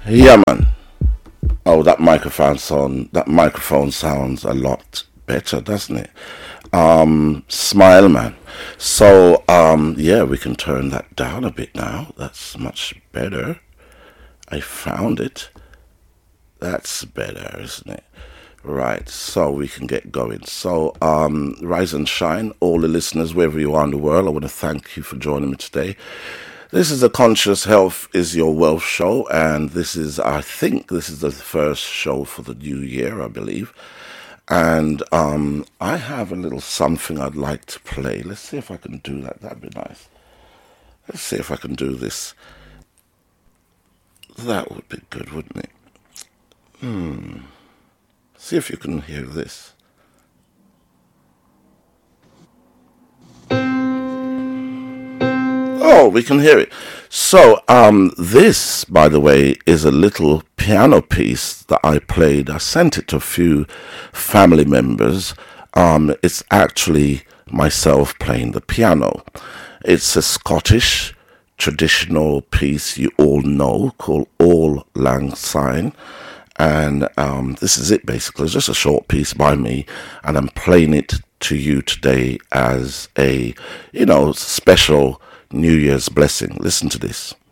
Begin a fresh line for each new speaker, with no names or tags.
Yeah, man. Oh, that microphone sounds a lot better, doesn't it? Smile, man. So, yeah, we can turn that down a bit now. That's much better. I found it. That's better, isn't it? Right, so we can get going. So, rise and shine, all the listeners, wherever you are in the world. I want to thank you for joining me today. This is a Conscious Health is Your Wealth show, and I think, this is the first show for the new year, I believe. And I have a little something I'd like to play. Let's see if I can do that. That'd be nice. Let's see if I can do this. That would be good, wouldn't it? See if you can hear this. Oh, we can hear it. So, this, by the way, is a little piano piece that I played. I sent it to a few family members. It's actually myself playing the piano. It's a Scottish traditional piece you all know called Auld Lang Syne. And this is it basically. It's just a short piece by me, and I'm playing it to you today as a, special New Year's blessing. Listen to this.